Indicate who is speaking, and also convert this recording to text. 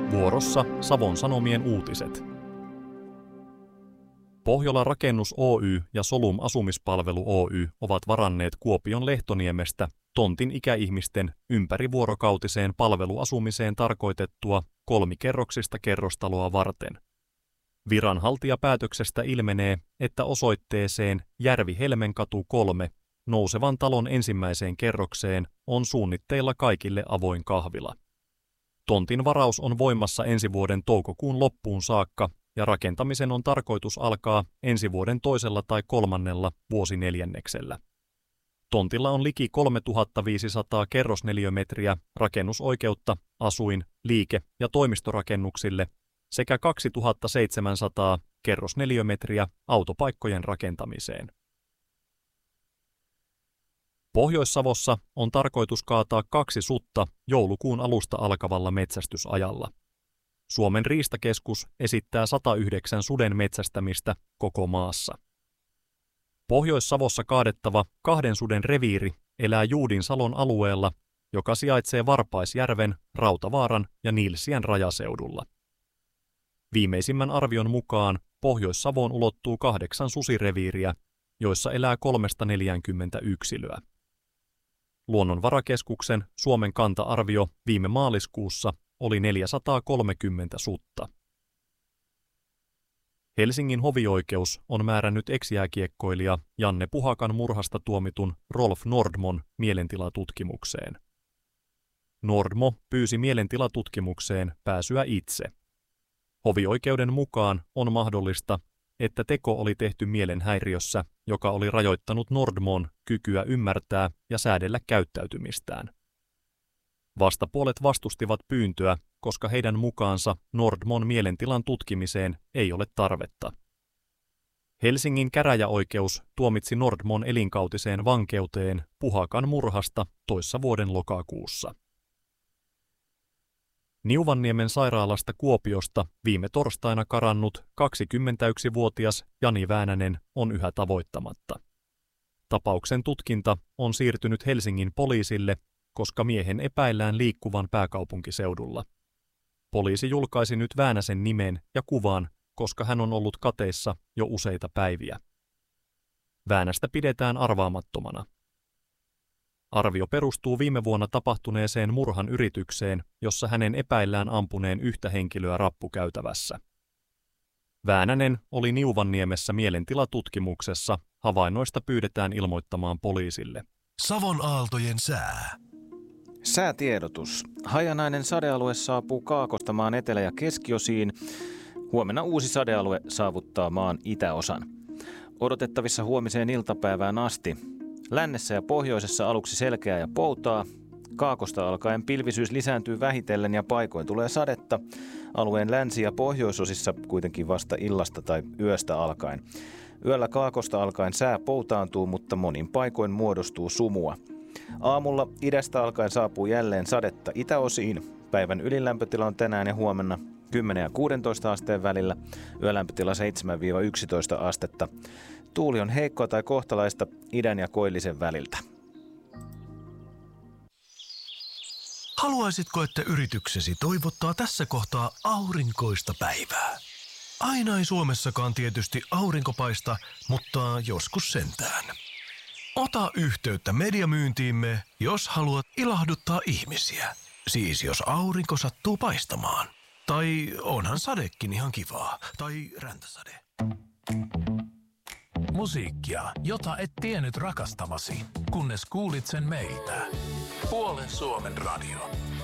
Speaker 1: Vuorossa Savon Sanomien uutiset. Pohjola Rakennus Oy ja Solum Asumispalvelu Oy ovat varanneet Kuopion Lehtoniemestä tontin ikäihmisten ympärivuorokautiseen palveluasumiseen tarkoitettua 3-kerroksista kerrostaloa varten. Viranhaltijapäätöksestä ilmenee, että osoitteeseen Järvi-Helmenkatu 3 nousevan talon ensimmäiseen kerrokseen on suunnitteilla kaikille avoin kahvila. Tontin varaus on voimassa ensi vuoden toukokuun loppuun saakka ja rakentamisen on tarkoitus alkaa ensi vuoden 2. tai 3. vuosineljänneksellä. Tontilla on liki 3500 kerrosneliömetriä rakennusoikeutta asuin-, liike- ja toimistorakennuksille sekä 2700 kerrosneliömetriä autopaikkojen rakentamiseen. Pohjois-Savossa on tarkoitus kaataa 2 sutta joulukuun alusta alkavalla metsästysajalla. Suomen riistakeskus esittää 109 suden metsästämistä koko maassa. Pohjois-Savossa kaadettava 2 suden reviiri elää Juudinsalon alueella, joka sijaitsee Varpaisjärven, Rautavaaran ja Nilsiän rajaseudulla. Viimeisimmän arvion mukaan Pohjois-Savoon ulottuu 8 susireviiriä, joissa elää 340 yksilöä. Luonnonvarakeskuksen Suomen kanta-arvio viime maaliskuussa oli 430 sutta. Helsingin hovioikeus on määrännyt ex-jääkiekkoilija Janne Puhakan murhasta tuomitun Rolf Nordmon mielentilatutkimukseen. Nordmo pyysi mielentilatutkimukseen pääsyä itse. Hovioikeuden mukaan on mahdollista, että teko oli tehty mielenhäiriössä, joka oli rajoittanut Nordmon kykyä ymmärtää ja säädellä käyttäytymistään. Vastapuolet vastustivat pyyntöä, koska heidän mukaansa Nordmon mielentilan tutkimiseen ei ole tarvetta. Helsingin käräjäoikeus tuomitsi Nordmon elinkautiseen vankeuteen Puhakan murhasta toissa vuoden lokakuussa. Niuvanniemen sairaalasta Kuopiosta viime torstaina karannut 21-vuotias Jani Väänänen on yhä tavoittamatta. Tapauksen tutkinta on siirtynyt Helsingin poliisille, koska miehen epäillään liikkuvan pääkaupunkiseudulla. Poliisi julkaisi nyt Väänäsen nimen ja kuvan, koska hän on ollut kateissa jo useita päiviä. Väänästä pidetään arvaamattomana. Arvio perustuu viime vuonna tapahtuneeseen murhan yritykseen, jossa hänen epäillään ampuneen yhtä henkilöä rappukäytävässä. Väänänen oli Niuvanniemessä mielentilatutkimuksessa, havainnoista pyydetään ilmoittamaan poliisille.
Speaker 2: Savon aaltojen sää.
Speaker 3: Säätiedotus. Hajanainen sadealue saapuu Kaakosta maan etelä- ja keskiosiin. Huomenna uusi sadealue saavuttaa maan itäosan. Odotettavissa huomiseen iltapäivään asti. Lännessä ja pohjoisessa aluksi selkeää ja poutaa. Kaakosta alkaen pilvisyys lisääntyy vähitellen ja paikoin tulee sadetta. Alueen länsi- ja pohjoisosissa kuitenkin vasta illasta tai yöstä alkaen. Yöllä Kaakosta alkaen sää poutaantuu, mutta monin paikoin muodostuu sumua. Aamulla idästä alkaen saapuu jälleen sadetta itäosiin. Päivän ylilämpötila on tänään ja huomenna 10 ja 16 asteen välillä. Yölämpötila 7-11 astetta. Tuuli on heikkoa tai kohtalaista idän ja koillisen väliltä.
Speaker 2: Haluaisitko, että yrityksesi toivottaa tässä kohtaa aurinkoista päivää? Aina ei Suomessakaan tietysti aurinko paista, mutta joskus sentään. Ota yhteyttä mediamyyntiimme, jos haluat ilahduttaa ihmisiä. Siis jos aurinko sattuu paistamaan. Tai onhan sadekin ihan kivaa. Tai räntäsade. Musiikkia, jota et tiennyt rakastavasi, kunnes kuulit sen meiltä. Puolen Suomen radio.